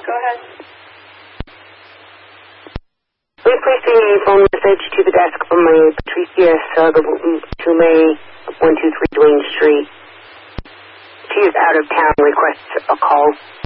Go ahead. We're placing a phone message to the desk from my Patricia Tume, 123 Duane Street. She is out of town, requests a call.